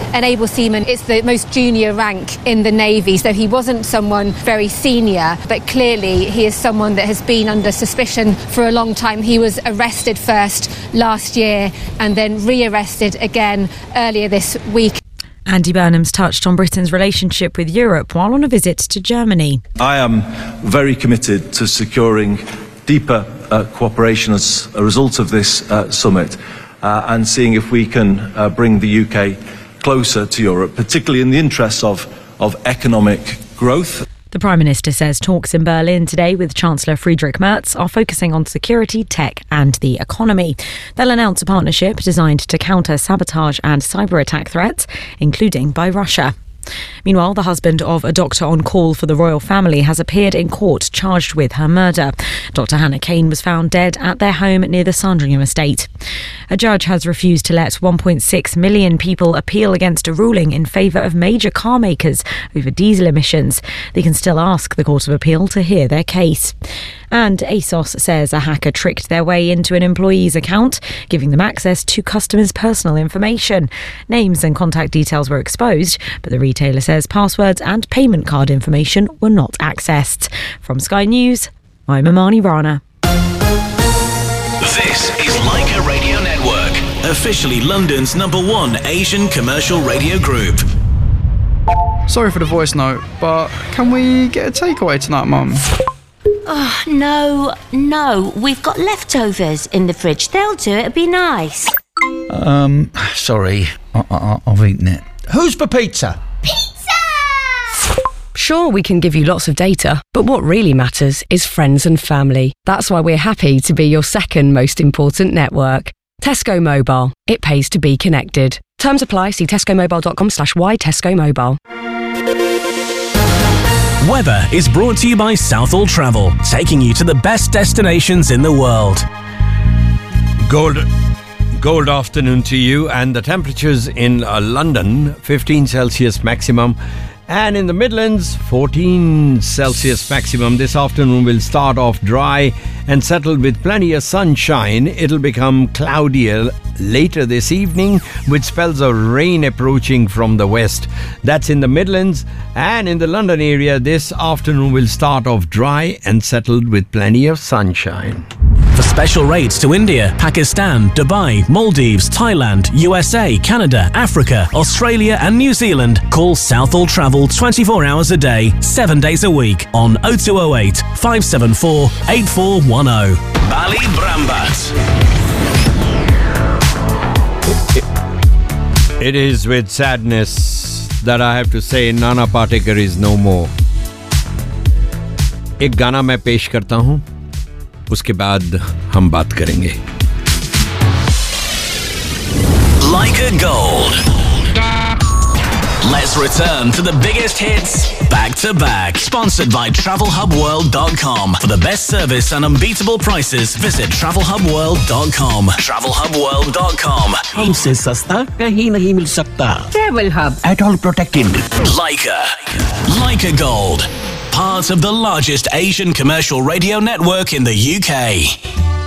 an able seaman. It's the most junior rank in the Navy, so he wasn't someone very senior, but clearly he is someone that has been under suspicion for a long time. He was arrested first last year and then re-arrested again earlier this week. Andy Burnham's touched on Britain's relationship with Europe while on a visit to Germany. I am very committed to securing deeper cooperation as a result of this summit and seeing if we can bring the UK closer to Europe, particularly in the interests of economic growth. The Prime Minister says talks in Berlin today with Chancellor Friedrich Merz are focusing on security, tech and the economy. They'll announce a partnership designed to counter sabotage and cyber attack threats, including by Russia. Meanwhile, the husband of a doctor on call for the royal family has appeared in court charged with her murder. Dr Hannah Kane was found dead at their home near the Sandringham estate. A judge has refused to let 1.6 million people appeal against a ruling in favour of major car makers over diesel emissions. They can still ask the Court of Appeal to hear their case. And ASOS says a hacker tricked their way into an employee's account, giving them access to customers' personal information. Names and contact details were exposed, but the retailer says passwords and payment card information were not accessed. From Sky News, I'm Amani Rana. This is Leica Radio Network, officially London's #1 Asian commercial radio group. Sorry for the voice note, but can we get a takeaway tonight, Mum? Oh, no. We've got leftovers in the fridge. They'll do it. It'd be nice. Sorry. I've eaten it. Who's for pizza? Pizza! Sure, we can give you lots of data, but what really matters is friends and family. That's why we're happy to be your second most important network. Tesco Mobile. It pays to be connected. Terms apply. See tescomobile.com/y Tesco Mobile. Weather is brought to you by Southall Travel, taking you to the best destinations in the world. Gold afternoon to you, and the temperatures in London 15 Celsius maximum, and in the Midlands 14 Celsius maximum. This afternoon will start off dry and settled with plenty of sunshine. It'll become cloudier later this evening with spells of rain approaching from the west. That's in the Midlands, and in the London area this afternoon will start off dry and settled with plenty of sunshine. For special rates to India, Pakistan, Dubai, Maldives, Thailand, USA, Canada, Africa, Australia and New Zealand, call Southall Travel 24 hours a day, 7 days a week on 0208 574 8410. Bali Brambat. It is with sadness that I have to say Nana Patekar is no more. एक गाना मैं पेश करता हूँ, उसके बाद हम बात करेंगे. Leica Gold. Let's return to the biggest hits back to back. Sponsored by TravelHubWorld.com. For the best service and unbeatable prices, visit TravelHubWorld.com. TravelHubWorld.com. हमसे सस्ता कहीं नहीं मिल सकता. Travel Hub. At all protected. Leica Gold. Part of the largest Asian commercial radio network in the UK.